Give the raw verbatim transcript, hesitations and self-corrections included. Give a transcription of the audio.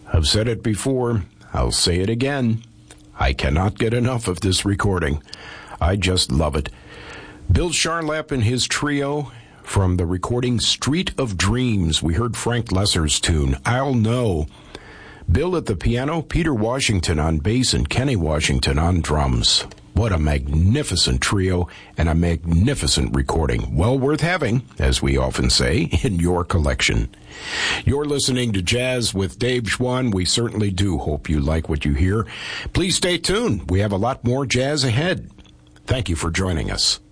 I've said it before. I'll say it again. I cannot get enough of this recording. I just love it. Bill Charlap and his trio from the recording Street of Dreams. We heard Frank Lesser's tune, I'll Know. Bill at the piano, Peter Washington on bass, and Kenny Washington on drums. What a magnificent trio and a magnificent recording. Well worth having, as we often say, in your collection. You're listening to Jazz with Dave Schwann. We certainly do hope you like what you hear. Please stay tuned. We have a lot more jazz ahead. Thank you for joining us.